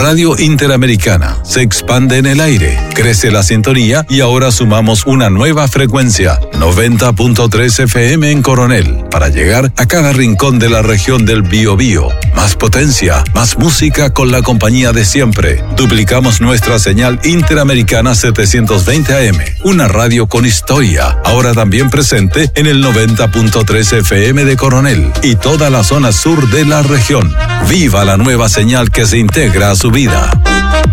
Radio Interamericana se expande en el aire, crece la sintonía y ahora sumamos una nueva frecuencia, 90.3 FM en Coronel, para llegar a cada rincón de la región del Biobío. Más potencia, más música con la compañía de siempre. Duplicamos nuestra señal Interamericana 720 AM, una radio con historia, ahora también presente en el 90.3 FM de Coronel y toda la zona sur de la región. ¡Viva la nueva señal que se integra a su vida!